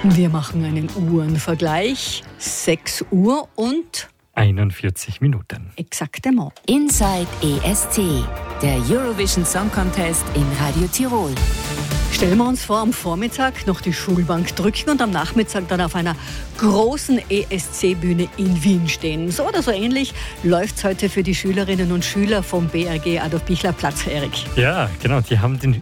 Wir machen einen Uhrenvergleich. 6 Uhr und 41 Minuten. Exactement. Inside ESC, der Eurovision Song Contest in Radio Tirol. Stellen wir uns vor, am Vormittag noch die Schulbank drücken und am Nachmittag dann auf einer großen ESC-Bühne in Wien stehen. So oder so ähnlich läuft es heute für die Schülerinnen und Schüler vom BRG Adolf-Pichler-Platz, Erik. Ja, genau. Die haben den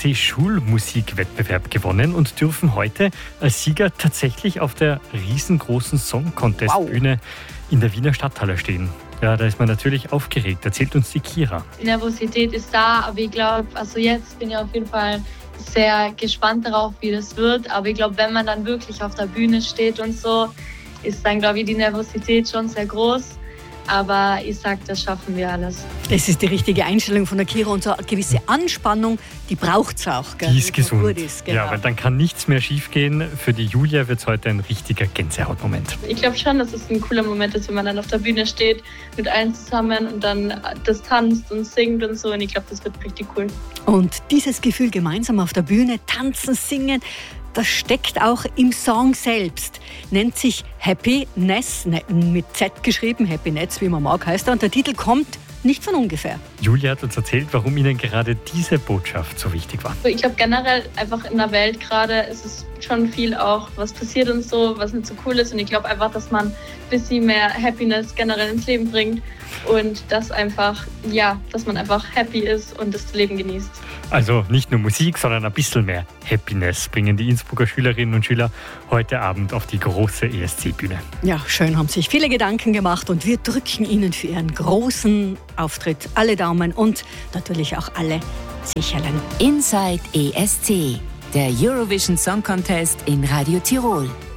ESC-Schulmusikwettbewerb gewonnen und dürfen heute als Sieger tatsächlich auf der riesengroßen Song-Contest-Bühne in der Wiener Stadthalle stehen. Ja, da ist man natürlich aufgeregt, erzählt uns die Kira. Die Nervosität ist da, aber ich glaube, jetzt bin ich auf jeden Fall sehr gespannt darauf, wie das wird. Aber ich glaube, wenn man dann wirklich auf der Bühne steht und so, ist dann, glaube ich, die Nervosität schon sehr groß. Aber ich sage, das schaffen wir alles. Das ist die richtige Einstellung von der Kira und so eine gewisse Anspannung, die braucht es auch. Gell? Die ist gesund. Genau. Ja, weil dann kann nichts mehr schief gehen. Für die Julia wird es heute ein richtiger Gänsehautmoment. Ich glaube schon, dass es ein cooler Moment ist, wenn man dann auf der Bühne steht mit allen zusammen und dann das tanzt und singt und so. Und ich glaube, das wird richtig cool. Und dieses Gefühl, gemeinsam auf der Bühne tanzen, singen, das steckt auch im Song selbst. Nennt sich Happiness, mit Z geschrieben, Happiness, wie man mag, heißt er. Und der Titel kommt nicht von ungefähr. Julia hat uns erzählt, warum Ihnen gerade diese Botschaft so wichtig war. Ich glaube generell einfach in der Welt gerade ist es schon viel auch, was passiert und so, was nicht so cool ist. Und ich glaube einfach, dass man ein bisschen mehr Happiness generell ins Leben bringt und dass man einfach happy ist und das Leben genießt. Also nicht nur Musik, sondern ein bisschen mehr Happiness bringen die Innsbrucker Schülerinnen und Schüler heute Abend auf die große ESC-Bühne. Ja, schön, haben sich viele Gedanken gemacht und wir drücken Ihnen für Ihren großen Auftritt alle Daumen und natürlich auch alle Sicherlen. Inside ESC, der Eurovision Song Contest in Radio Tirol.